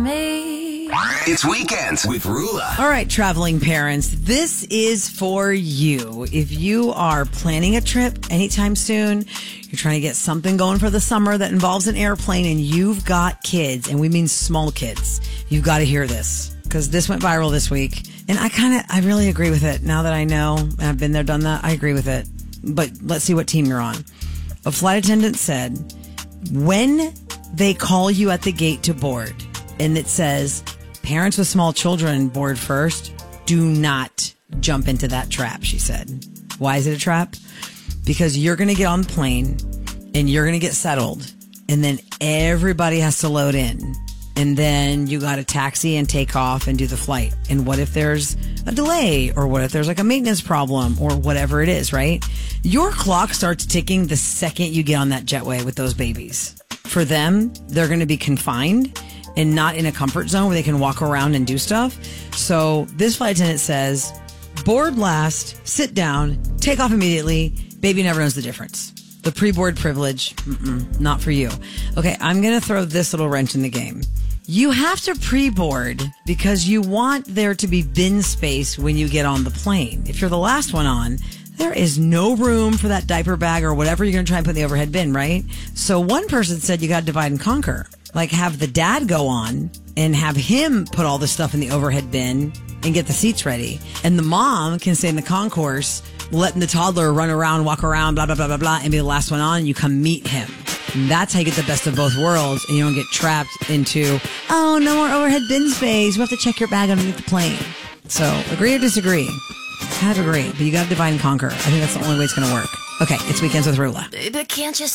me. It's Weekends with Rula. All right, traveling parents, this is for you. If you are planning a trip anytime soon, you're trying to get something going for the summer that involves an airplane, and you've got kids, and we mean small kids, you've got to hear this, because this went viral this week. And I really agree with it. Now that I know, and I've been there, done that, I agree with it. But let's see what team you're on. A flight attendant said, when they call you at the gate to board, and it says, parents with small children board first, do not jump into that trap, she said. Why is it a trap? Because you're going to get on the plane and you're going to get settled, and then everybody has to load in. And then you got to taxi and take off and do the flight. And what if there's a delay, or what if there's like a maintenance problem, or whatever it is, right? Your clock starts ticking the second you get on that jetway with those babies. For them, they're going to be confined and not in a comfort zone where they can walk around and do stuff. So this flight attendant says, board last, sit down, take off immediately. Baby never knows the difference. The pre-board privilege, not for you. Okay, I'm going to throw this little wrench in the game. You have to pre-board because you want there to be bin space when you get on the plane. If you're the last one on, there is no room for that diaper bag or whatever you're going to try and put in the overhead bin, right? So one person said you got to divide and conquer. Like, have the dad go on and have him put all the stuff in the overhead bin and get the seats ready. And the mom can stay in the concourse, letting the toddler run around, walk around, blah, blah, blah, blah, blah, and be the last one on. And you come meet him. And that's how you get the best of both worlds, and you don't get trapped into, oh, no more overhead bin space. You have to check your bag underneath the plane. So, agree or disagree? Kind of agree, but you got to divide and conquer. I think that's the only way it's going to work. Okay, it's Weekends with Rula. Baby, can't you see?